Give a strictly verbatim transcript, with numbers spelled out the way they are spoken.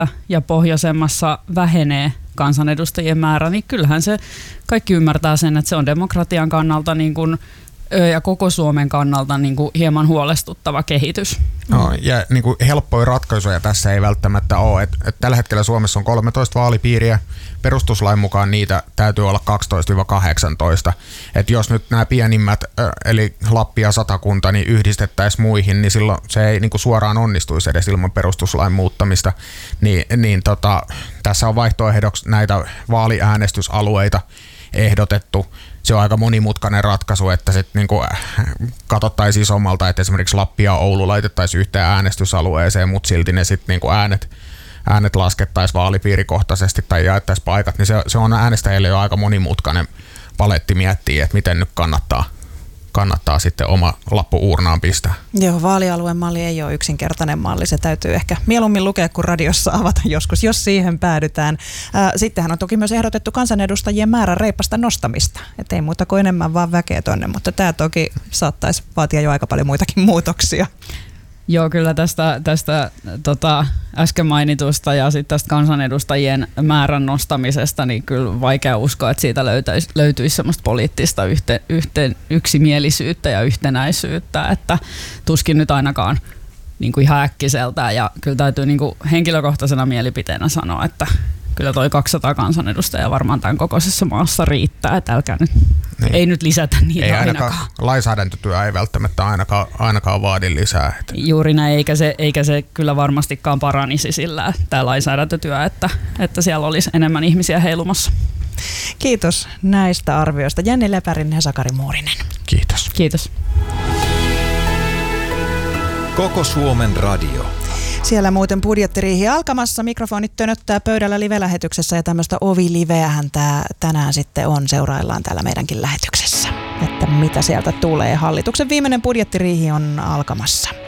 ja pohjoisemmassa vähenee kansanedustajien määrä, niin kyllähän se kaikki ymmärtää sen, että se on demokratian kannalta niin kuin, ja koko Suomen kannalta niin kuin hieman huolestuttava kehitys. No, ja niin kuin helppoja ratkaisuja tässä ei välttämättä ole. Et, et tällä hetkellä Suomessa on kolmetoista vaalipiiriä. Perustuslain mukaan niitä täytyy olla kaksitoista kahdeksantoista. Et jos nyt nämä pienimmät, eli Lappi ja Satakunta, niin yhdistettäisiin muihin, niin silloin se ei niin kuin suoraan onnistuisi edes ilman perustuslain muuttamista. Niin, niin tota, tässä on vaihtoehdoksi näitä vaaliäänestysalueita ehdotettu. Se on aika monimutkainen ratkaisu, että sitten niinku katsottaisiin isommalta, että esimerkiksi Lappi ja Oulu laitettaisiin yhteen äänestysalueeseen, mutta silti ne sitten niinku äänet, äänet laskettaisiin vaalipiirikohtaisesti tai jaettaisiin paikat, niin se, se on äänestäjille jo aika monimutkainen paletti miettiä, että miten nyt kannattaa, kannattaa sitten oma lappu uurnaan pistää. Joo, vaalialueen malli ei ole yksinkertainen malli. Se täytyy ehkä mieluummin lukea kuin radiossa avata joskus, jos siihen päädytään. Sittenhän on toki myös ehdotettu kansanedustajien määrän reipasta nostamista. Että ei muuta kuin enemmän vaan väkeä tonne, mutta tämä toki saattaisi vaatia jo aika paljon muitakin muutoksia. Joo, kyllä tästä, tästä tota, äsken mainitusta ja sitten tästä kansanedustajien määrän nostamisesta, niin kyllä vaikea uskoa, että siitä löytäisi, löytyisi semmoista poliittista yhte, yhte, yksimielisyyttä ja yhtenäisyyttä, että tuskin nyt ainakaan niin kuin ihan äkkiseltään. Ja kyllä täytyy niin kuin henkilökohtaisena mielipiteenä sanoa, että kyllä toi kaksisataa kansanedustajaa varmaan tämän kokoisessa maassa riittää, että älkää nyt, niin. ei nyt lisätä niitä ei ainakaan. ainakaan. Lainsäädäntötyö ei välttämättä ainakaan, ainakaan vaadi lisää. Että. Juuri näin, eikä se, eikä se kyllä varmastikaan paranisi sillä tämä lainsäädäntötyö, että, että siellä olisi enemmän ihmisiä heilumassa. Kiitos näistä arvioista. Jenni Lepärinen ja Sakari Muurinen. Kiitos. Kiitos. Koko Suomen radio. Siellä muuten budjettiriihi alkamassa, mikrofonit tönöttää pöydällä live-lähetyksessä ja tämmöistä ovi-liveähän tää tänään sitten on, seuraillaan täällä meidänkin lähetyksessä, että mitä sieltä tulee. Hallituksen viimeinen budjettiriihi on alkamassa.